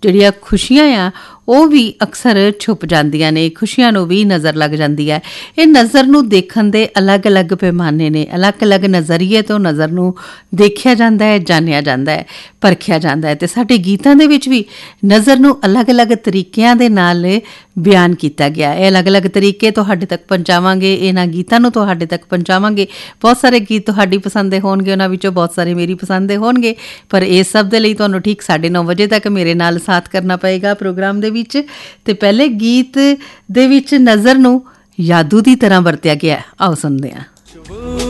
ਜਿਹੜੀਆਂ ਖੁਸ਼ੀਆਂ ਆ ਉਹ ਵੀ ਅਕਸਰ ਛੁਪ ਜਾਂਦੀਆਂ ਨੇ, ਖੁਸ਼ੀਆਂ ਨੂੰ ਵੀ ਨਜ਼ਰ ਲੱਗ ਜਾਂਦੀ ਹੈ। ਇਹ ਨਜ਼ਰ ਨੂੰ ਦੇਖਣ ਦੇ ਅਲੱਗ-ਅਲੱਗ ਪੈਮਾਨੇ ਨੇ, ਅਲੱਗ-ਅਲੱਗ ਨਜ਼ਰੀਏ ਤੋਂ ਨਜ਼ਰ ਨੂੰ ਦੇਖਿਆ ਜਾਂਦਾ ਹੈ, ਜਾਣਿਆ ਜਾਂਦਾ ਹੈ, ਪਰਖਿਆ ਜਾਂਦਾ ਹੈ। ਅਤੇ ਸਾਡੇ ਗੀਤਾਂ ਦੇ ਵਿੱਚ ਵੀ ਨਜ਼ਰ ਨੂੰ ਅਲੱਗ-ਅਲੱਗ ਤਰੀਕਿਆਂ ਦੇ ਨਾਲ ਬਿਆਨ ਕੀਤਾ ਗਿਆ। ਇਹ ਅਲੱਗ-ਅਲੱਗ ਤਰੀਕੇ ਤੁਹਾਡੇ ਤੱਕ ਪਹੁੰਚਾਵਾਂਗੇ, ਇਹਨਾਂ ਗੀਤਾਂ ਨੂੰ ਤੁਹਾਡੇ ਤੱਕ ਪਹੁੰਚਾਵਾਂਗੇ। ਬਹੁਤ ਸਾਰੇ ਗੀਤ ਤੁਹਾਡੀ ਪਸੰਦ ਦੇ ਹੋਣਗੇ, ਉਹਨਾਂ ਵਿੱਚੋਂ ਬਹੁਤ ਸਾਰੇ ਮੇਰੀ ਪਸੰਦ ਦੇ ਹੋਣਗੇ, ਪਰ ਇਸ ਸਭ ਦੇ ਲਈ ਤੁਹਾਨੂੰ ਠੀਕ 9:30 ਵਜੇ ਤੱਕ ਮੇਰੇ ਨਾਲ ਸਾਥ ਕਰਨਾ ਪਏਗਾ ਪ੍ਰੋਗਰਾਮ ਦੇ ਵਿੱਚ। ਅਤੇ ਪਹਿਲੇ ਗੀਤ ਦੇ ਵਿੱਚ ਨਜ਼ਰ ਨੂੰ ਯਾਦੂ ਦੀ ਤਰ੍ਹਾਂ ਵਰਤਿਆ ਗਿਆ, ਆਓ ਸੁਣਦੇ ਹਾਂ।